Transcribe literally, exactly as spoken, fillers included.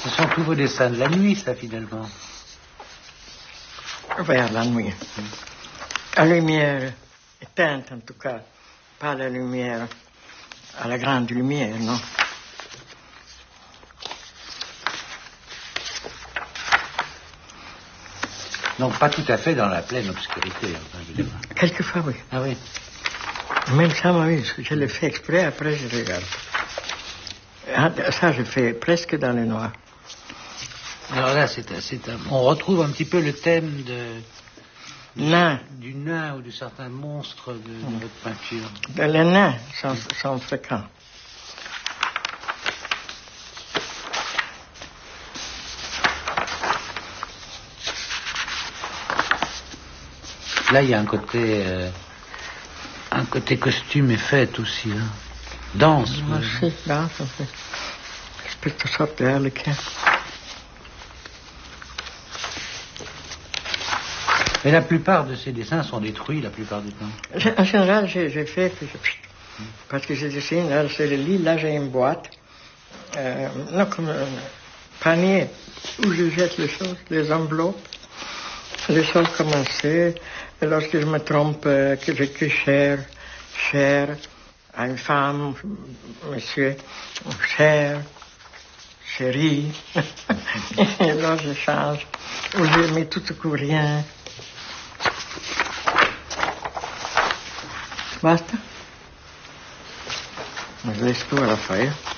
Ce sont tous vos dessins de la nuit, ça, finalement. Vers la nuit. La lumière éteinte, en tout cas. Pas la lumière à la grande lumière, non. Donc, pas tout à fait dans la pleine obscurité, enfin, évidemment. Quelquefois, oui. Ah oui. Même ça m'amuse. Je le fais exprès, après je regarde. Ah, ça, je fais presque dans le noir. Alors là, c'est, c'est un, on retrouve un petit peu le thème de... Nain. Du nain ou de certains monstres de, de votre peinture. Les nains sont, sont fréquents. Là, il y a un côté... Euh, un côté costume et fête aussi, hein. Danse. Ma sì, danse, sì. Aspetta sotto le che... Mais la plupart de ces dessins sont détruits la plupart du temps. En général, j'ai, j'ai fait... Parce que je dessine, là, c'est le lit, là j'ai une boîte. Euh, non, comme un panier où je jette les choses, les enveloppes. Les choses commencent. Et lorsque je me trompe, euh, que j'écris cher, cher, à une femme, monsieur, cher, chérie. Et là, je change. Ou je mets tout ou rien. Basta? Je laisse tout à la feuille.